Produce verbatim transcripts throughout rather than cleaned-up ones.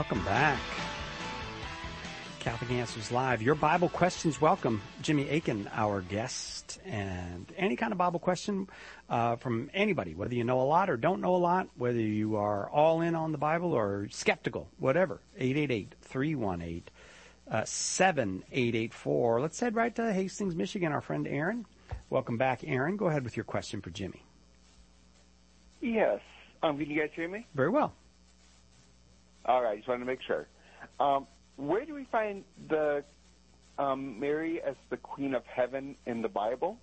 Welcome back. Catholic Answers Live. Your Bible questions welcome. Jimmy Akin, our guest. And any kind of Bible question uh, from anybody, whether you know a lot or don't know a lot, whether you are all in on the Bible or skeptical, whatever. eight eight eight, three one eight, seven eight eight four. Let's head right to Hastings, Michigan. Our friend Aaron. Welcome back, Aaron. Go ahead with your question for Jimmy. Yes. Um, can you guys hear me? Very well. All right. Just wanted to make sure. Um, where do we find the um, Mary as the Queen of Heaven in the Bible?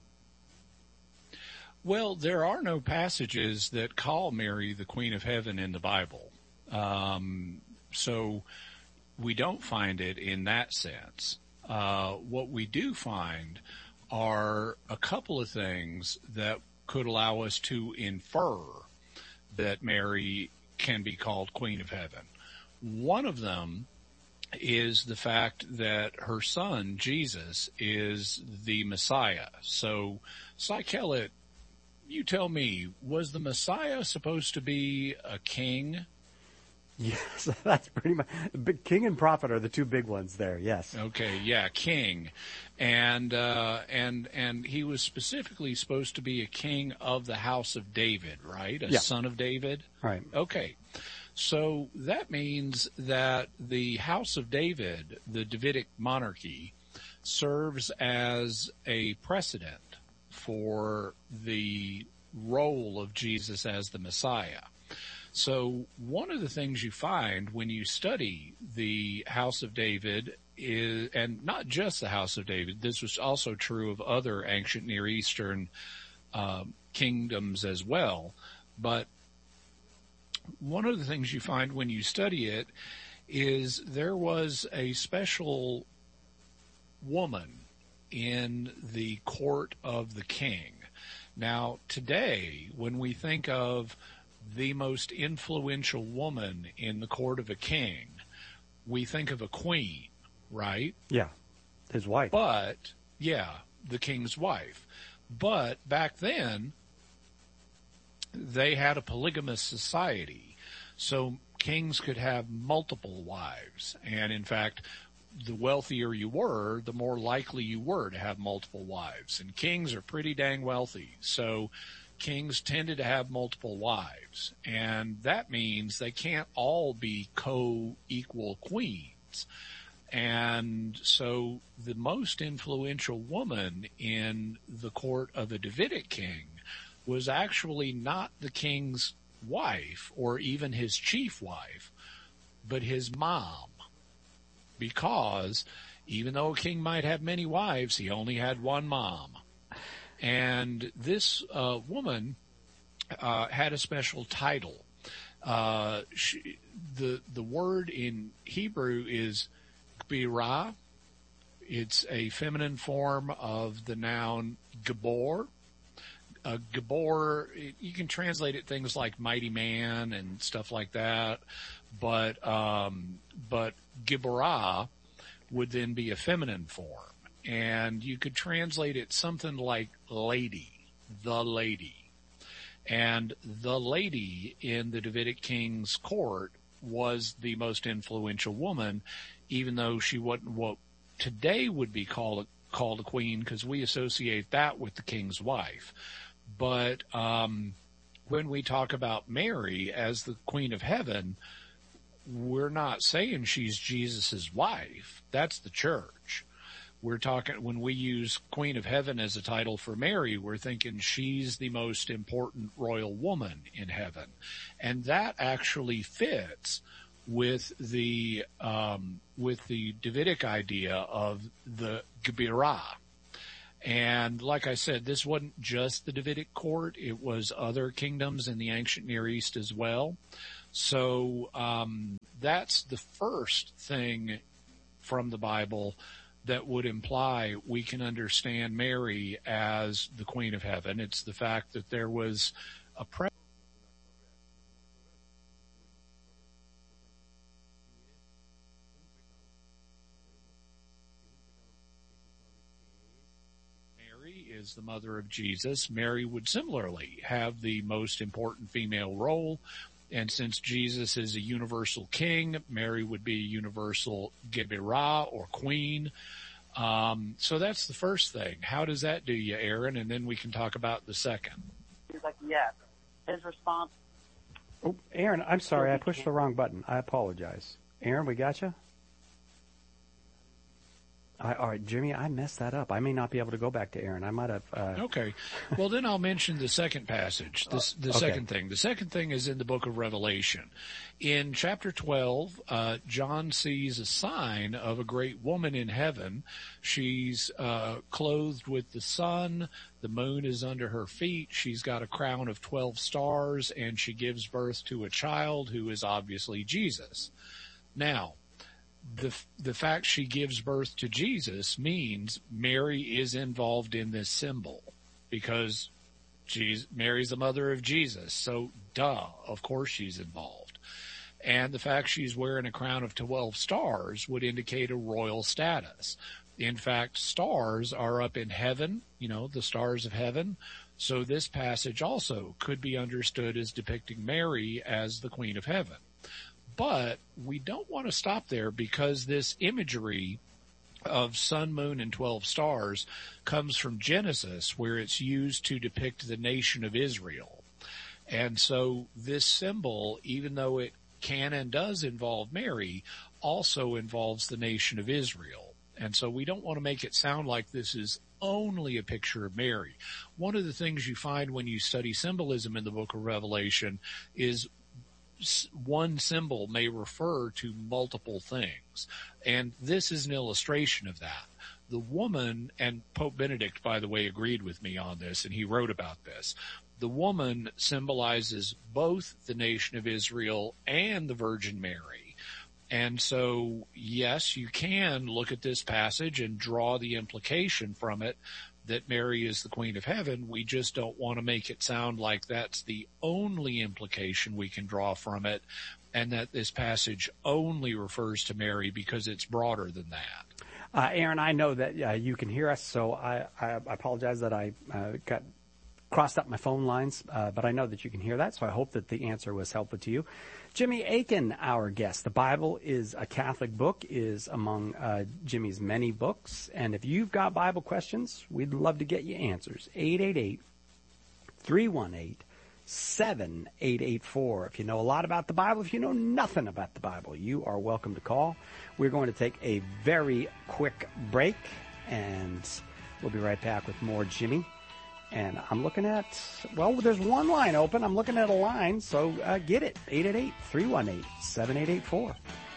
Well, there are no passages that call Mary the Queen of Heaven in the Bible. Um, so we don't find it in that sense. Uh, what we do find are a couple of things that could allow us to infer that Mary can be called Queen of Heaven. One of them is the fact that her son, Jesus, is the Messiah. So, Psychelet, you tell me, was the Messiah supposed to be a king? Yes, that's pretty much. Big king and prophet are the two big ones there. Yes. Okay. Yeah, king, and uh, and and he was specifically supposed to be a king of the house of David, right? A yeah. son of David. Right. Okay. So that means that the house of David, the Davidic monarchy, serves as a precedent for the role of Jesus as the Messiah. So one of the things you find when you study the house of David is, and not just the house of David, this was also true of other ancient Near Eastern um, kingdoms as well, but one of the things you find when you study it is there was a special woman in the court of the king. Now, today, when we think of the most influential woman in the court of a king, we think of a queen, right? Yeah, his wife. But, yeah, the king's wife. But back then, they had a polygamous society, so kings could have multiple wives. And in fact, the wealthier you were, the more likely you were to have multiple wives. And kings are pretty dang wealthy, so kings tended to have multiple wives. And that means they can't all be co-equal queens. And so the most influential woman in the court of a Davidic king was actually not the king's wife or even his chief wife, but his mom. Because even though a king might have many wives, he only had one mom. And this uh, woman uh, had a special title. Uh, she, the the word in Hebrew is Gbirah. It's a feminine form of the noun Gabor. Uh, Gabor, you can translate it things like mighty man and stuff like that, but um, but Giborah would then be a feminine form, and you could translate it something like lady, the lady. And the lady in the Davidic king's court was the most influential woman, even though she wasn't what today would be called a, called a queen, because we associate that with the king's wife. But um, when we talk about Mary as the Queen of Heaven, we're not saying she's Jesus's wife. That's the church. We're talking, when we use Queen of Heaven as a title for Mary, we're thinking she's the most important royal woman in heaven. And that actually fits with the um, with the Davidic idea of the Gebirah. And like I said, this wasn't just the Davidic court. It was other kingdoms in the ancient Near East as well. So um, that's the first thing from the Bible that would imply we can understand Mary as the Queen of Heaven. It's the fact that there was a pre- is the mother of Jesus. Mary would similarly have the most important female role And since Jesus is a universal king, Mary would be a universal Gebirah or queen. Um, so that's the first thing. How does that do you, Aaron? And then we can talk about the second. He's like, yes. His response. Oh, Aaron, I'm sorry. I pushed the wrong button. I apologize. Aaron, we got you? I, all right, Jimmy, I messed that up. I may not be able to go back to Aaron. I might have. Uh... Okay. Well, then I'll mention the second passage, the, the okay. second thing. The second thing is in the book of Revelation. In chapter twelve, uh, John sees a sign of a great woman in heaven. She's uh, clothed with the sun. The moon is under her feet. She's got a crown of twelve stars, and she gives birth to a child who is obviously Jesus. Now, The the fact she gives birth to Jesus means Mary is involved in this symbol because she's, Mary's the mother of Jesus. So, duh, of course she's involved. And the fact she's wearing a crown of twelve stars would indicate a royal status. In fact, stars are up in heaven, you know, the stars of heaven. So this passage also could be understood as depicting Mary as the Queen of Heaven. But we don't want to stop there because this imagery of sun, moon, and twelve stars comes from Genesis, where it's used to depict the nation of Israel. And so this symbol, even though it can and does involve Mary, also involves the nation of Israel. And so we don't want to make it sound like this is only a picture of Mary. One of the things you find when you study symbolism in the book of Revelation is one symbol may refer to multiple things. And this is an illustration of that. The woman, and Pope Benedict, by the way, agreed with me on this, and he wrote about this. The woman symbolizes both the nation of Israel and the Virgin Mary. And so, yes, you can look at this passage and draw the implication from it that Mary is the Queen of Heaven. We just don't want to make it sound like that's the only implication we can draw from it, and that this passage only refers to Mary because it's broader than that. Uh, Aaron, I know that uh, you can hear us, so I, I, I apologize that I uh, got crossed up my phone lines, uh, but I know that you can hear that, so I hope that the answer was helpful to you. Jimmy Akin, our guest. The Bible is a Catholic book, is among uh, Jimmy's many books, and if you've got Bible questions, we'd love to get you answers. eight eight eight, three one eight, seven eight eight four. If you know a lot about the Bible, if you know nothing about the Bible, you are welcome to call. We're going to take a very quick break, and we'll be right back with more Jimmy. And I'm looking at, well, there's one line open. I'm looking at a line, so uh, get it. eight eight eight, three one eight, seven eight eight four.